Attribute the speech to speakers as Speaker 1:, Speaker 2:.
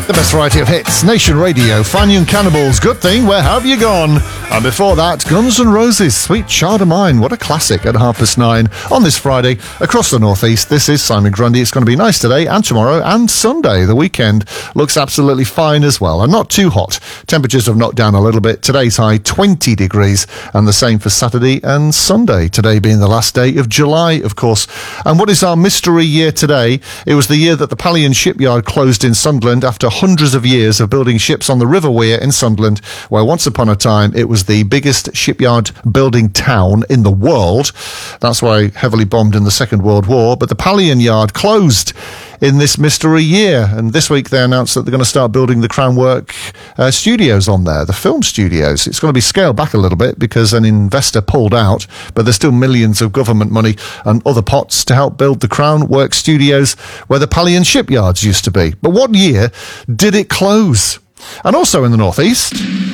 Speaker 1: The best variety of hits, Nation Radio, Fine Young Cannibals, Good Thing, Where Have You Gone? And before that, Guns N' Roses, Sweet Child of Mine. What a classic at 9:30 on this Friday. Across the Northeast, this is Simon Grundy. It's going to be nice today and tomorrow and Sunday. The weekend looks absolutely fine as well, and not too hot. Temperatures have knocked down a little bit. Today's high 20 degrees, and the same for Saturday and Sunday. Today being the last day of July, of course. And what is our mystery year today? It was the year that the Pallion shipyard closed in Sunderland after hundreds of years of building ships on the River Wear in Sunderland, where once upon a time it was the biggest shipyard building town in the world. That's why heavily bombed in the Second World War. But the Pallion yard closed in this mystery year, and this week they announced that they're going to start building the Crownwork studios on there, the film studios. It's going to be scaled back a little bit because an investor pulled out, but there's still millions of government money and other pots to help build the Crownwork studios where the Pallion shipyards used to be. But what year did it close? And also in the Northeast...